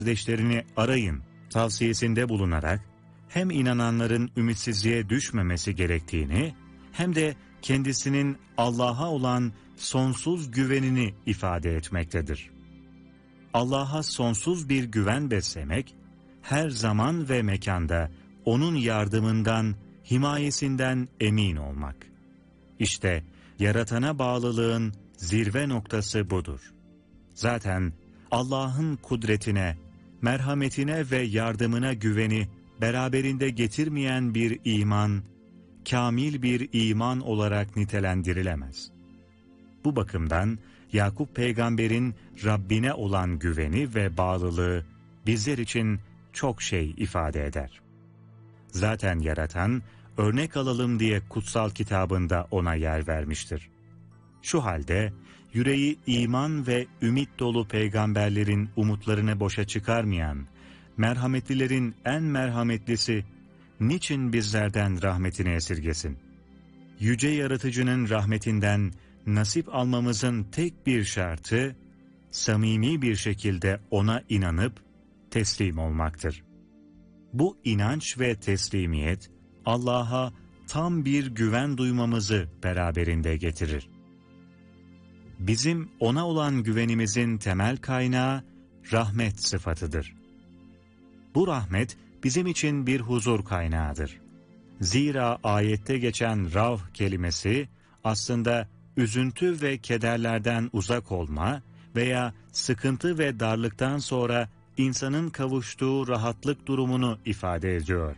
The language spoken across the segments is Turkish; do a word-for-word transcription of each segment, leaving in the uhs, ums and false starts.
kardeşlerini arayın tavsiyesinde bulunarak hem inananların ümitsizliğe düşmemesi gerektiğini hem de kendisinin Allah'a olan sonsuz güvenini ifade etmektedir. Allah'a sonsuz bir güven beslemek, her zaman ve mekanda O'nun yardımından, himayesinden emin olmak. İşte yaratana bağlılığın zirve noktası budur. Zaten Allah'ın kudretine, merhametine ve yardımına güveni beraberinde getirmeyen bir iman, kamil bir iman olarak nitelendirilemez. Bu bakımdan Yakup peygamberin Rabbine olan güveni ve bağlılığı bizler için çok şey ifade eder. Zaten yaratan, örnek alalım diye kutsal kitabında ona yer vermiştir. Şu halde yüreği iman ve ümit dolu peygamberlerin umutlarını boşa çıkarmayan, merhametlilerin en merhametlisi, niçin bizlerden rahmetini esirgesin? Yüce Yaratıcı'nın rahmetinden nasip almamızın tek bir şartı, samimi bir şekilde O'na inanıp teslim olmaktır. Bu inanç ve teslimiyet, Allah'a tam bir güven duymamızı beraberinde getirir. Bizim O'na olan güvenimizin temel kaynağı rahmet sıfatıdır. Bu rahmet bizim için bir huzur kaynağıdır. Zira ayette geçen rav kelimesi aslında üzüntü ve kederlerden uzak olma veya sıkıntı ve darlıktan sonra insanın kavuştuğu rahatlık durumunu ifade ediyor.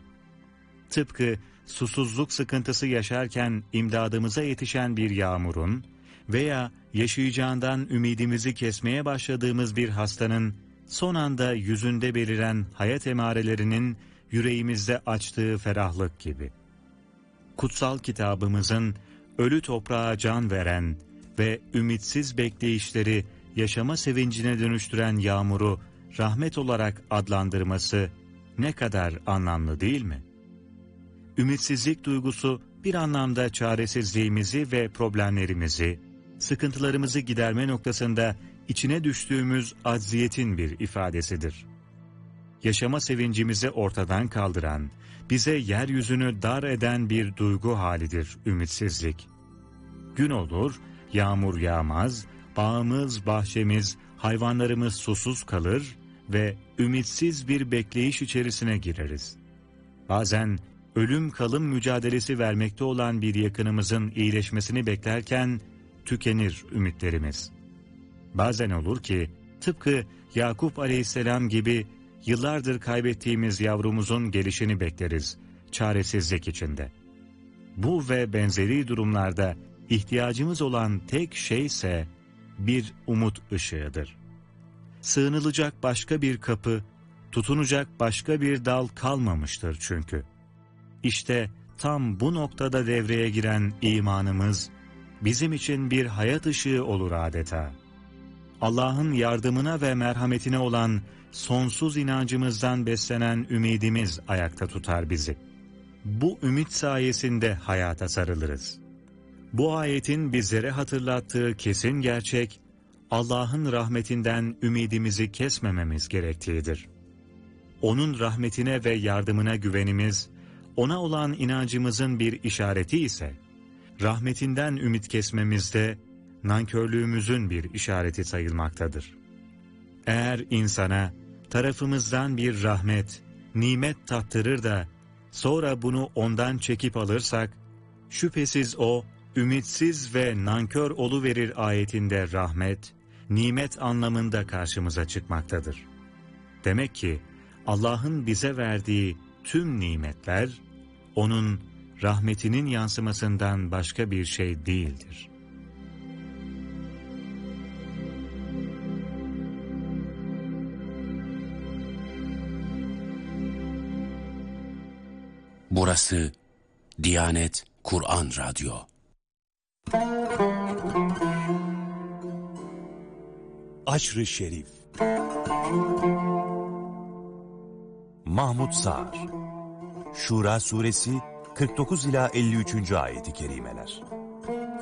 Tıpkı susuzluk sıkıntısı yaşarken imdadımıza yetişen bir yağmurun veya yaşayacağından ümidimizi kesmeye başladığımız bir hastanın son anda yüzünde beliren hayat emarelerinin yüreğimizde açtığı ferahlık gibi. Kutsal kitabımızın ölü toprağa can veren ve ümitsiz bekleyişleri yaşama sevincine dönüştüren yağmuru rahmet olarak adlandırması ne kadar anlamlı değil mi? Ümitsizlik duygusu bir anlamda çaresizliğimizi ve problemlerimizi, sıkıntılarımızı giderme noktasında içine düştüğümüz acziyetin bir ifadesidir. Yaşama sevincimizi ortadan kaldıran, bize yeryüzünü dar eden bir duygu halidir ümitsizlik. Gün olur, yağmur yağmaz, bağımız, bahçemiz, hayvanlarımız susuz kalır ve ümitsiz bir bekleyiş içerisine gireriz. Bazen ölüm kalım mücadelesi vermekte olan bir yakınımızın iyileşmesini beklerken tükenir ümitlerimiz. Bazen olur ki tıpkı Yakup aleyhisselam gibi yıllardır kaybettiğimiz yavrumuzun gelişini bekleriz, çaresizlik içinde. Bu ve benzeri durumlarda ihtiyacımız olan tek şeyse bir umut ışığıdır. Sığınılacak başka bir kapı, tutunacak başka bir dal kalmamıştır çünkü. İşte tam bu noktada devreye giren imanımız, bizim için bir hayat ışığı olur adeta. Allah'ın yardımına ve merhametine olan sonsuz inancımızdan beslenen ümidimiz ayakta tutar bizi. Bu ümit sayesinde hayata sarılırız. Bu ayetin bizlere hatırlattığı kesin gerçek, Allah'ın rahmetinden ümidimizi kesmememiz gerektiğidir. O'nun rahmetine ve yardımına güvenimiz, O'na olan inancımızın bir işareti ise, rahmetinden ümit kesmemizde nankörlüğümüzün bir işareti sayılmaktadır. Eğer insana tarafımızdan bir rahmet, nimet tattırır da sonra bunu ondan çekip alırsak, şüphesiz o ümitsiz ve nankör oluverir ayetinde rahmet, nimet anlamında karşımıza çıkmaktadır. Demek ki Allah'ın bize verdiği tüm nimetler, O'nun rahmetinin yansımasından başka bir şey değildir. Burası Diyanet Kur'an Radyo. Aşr-ı Şerif Mahmud Sağır Şura Suresi kırk dokuz ila elli üçüncü ayeti kerimeler.